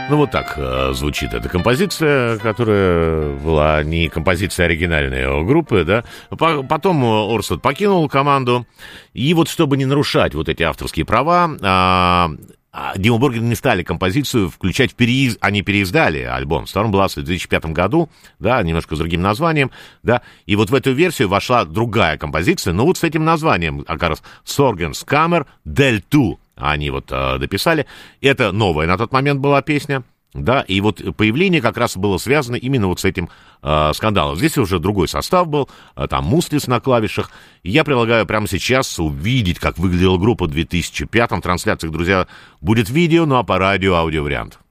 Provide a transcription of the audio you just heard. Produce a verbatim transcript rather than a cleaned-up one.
Ну, вот так э, звучит эта композиция, которая была не композиция оригинальной группы, да. По- потом Орстед покинул команду, и вот чтобы не нарушать вот эти авторские права, э, Dimmu Borgir не стали композицию включать в переизд... Они переиздали альбом Storm Blast в две тысячи пятом году, да, немножко с другим названием, да, и вот в эту версию вошла другая композиция, но вот с этим названием, как раз Sorgens Kammer Del два. Они вот э, дописали. Это новая на тот момент была песня, да, и вот появление как раз было связано именно вот с этим э, скандалом. Здесь уже другой состав был, э, там Мустлис на клавишах. И я предлагаю прямо сейчас увидеть, как выглядела группа в две тысячи пятом. В трансляциях, друзья, будет видео, ну а по радио аудиовариант.